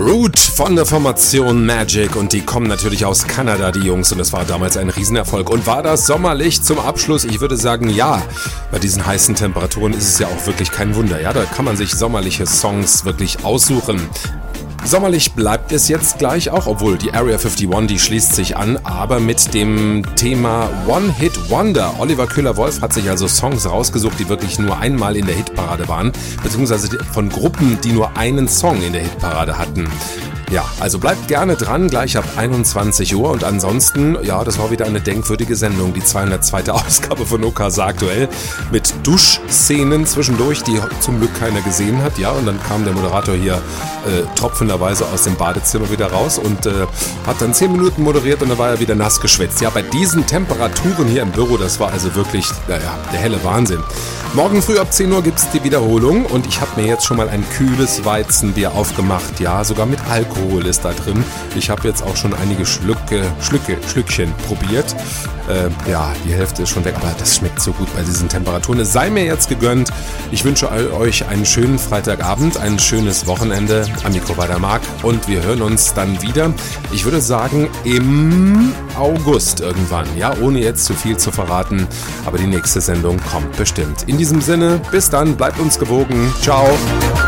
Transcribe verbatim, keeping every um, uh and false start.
Root von der Formation Magic und die kommen natürlich aus Kanada, die Jungs, und das war damals ein Riesenerfolg. Und war das sommerlich zum Abschluss? Ich würde sagen, ja. Bei diesen heißen Temperaturen ist es ja auch wirklich kein Wunder, ja, da kann man sich sommerliche Songs wirklich aussuchen. Sommerlich bleibt es jetzt gleich auch, obwohl die Area einundfünfzig, die schließt sich an, aber mit dem Thema One Hit Wonder. Oliver Köhler-Wolf hat sich also Songs rausgesucht, die wirklich nur einmal in der Hitparade waren, beziehungsweise von Gruppen, die nur einen Song in der Hitparade hatten. Ja, also bleibt gerne dran, gleich ab einundzwanzig Uhr, und ansonsten, ja, das war wieder eine denkwürdige Sendung, die zweihundertzweite Ausgabe von O K S A aktuell, mit Duschszenen zwischendurch, die zum Glück keiner gesehen hat, ja, und dann kam der Moderator hier äh, tropfenderweise aus dem Badezimmer wieder raus und äh, hat dann zehn Minuten moderiert und dann war er wieder nass geschwitzt. Ja, bei diesen Temperaturen hier im Büro, das war also wirklich, naja, der helle Wahnsinn. Morgen früh ab zehn Uhr gibt's die Wiederholung und ich habe mir jetzt schon mal ein kühles Weizenbier aufgemacht, ja, sogar mit Alkohol ist da drin. Ich habe jetzt auch schon einige Schlücke, Schlücke, Schlückchen probiert. Äh, ja, die Hälfte ist schon weg, aber das schmeckt so gut bei diesen Temperaturen. Es sei mir jetzt gegönnt. Ich wünsche euch einen schönen Freitagabend, ein schönes Wochenende. Am Mikro war der Marc und wir hören uns dann wieder. Ich würde sagen im August irgendwann, ja, ohne jetzt zu viel zu verraten. Aber die nächste Sendung kommt bestimmt. In diesem Sinne, bis dann, bleibt uns gewogen. Ciao.